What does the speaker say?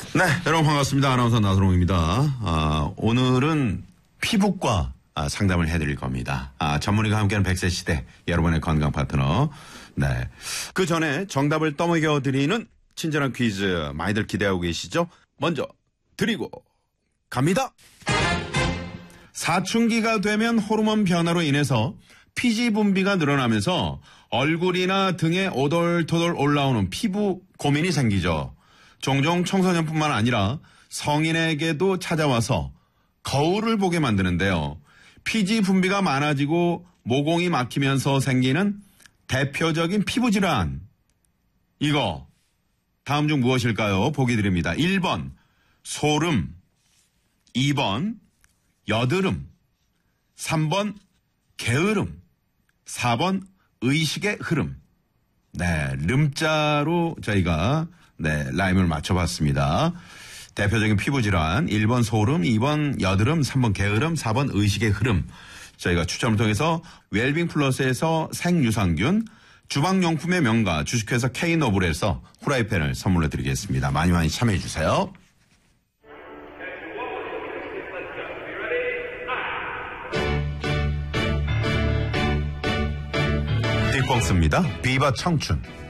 네, 여러분 반갑습니다. 아나운서 나선홍입니다. 오늘은 피부과 상담을 해드릴 겁니다. 전문의가 함께하는 100세 시대, 여러분의 건강 파트너. 네, 그 전에 정답을 떠먹여드리는 친절한 퀴즈 많이들 기대하고 계시죠? 먼저 드리고 갑니다. 사춘기가 되면 호르몬 변화로 인해서 피지 분비가 늘어나면서 얼굴이나 등에 오돌토돌 올라오는 피부 고민이 생기죠. 종종 청소년뿐만 아니라 성인에게도 찾아와서 거울을 보게 만드는데요. 피지 분비가 많아지고 모공이 막히면서 생기는 대표적인 피부 질환. 이거 다음 중 무엇일까요? 보기 드립니다. 1번 소름, 2번 여드름, 3번 게으름, 4번 의식의 흐름. 네, 름자로 저희가 라임을 맞춰봤습니다. 대표적인 피부질환 1번 소름, 2번 여드름, 3번 게으름, 4번 의식의 흐름. 저희가 추첨을 통해서 웰빙 플러스에서 생유산균, 주방용품의 명가 주식회사 K노블에서 후라이팬을 선물로 드리겠습니다. 많이 많이 참여해 주세요. 딕펑스입니다. 비바 청춘.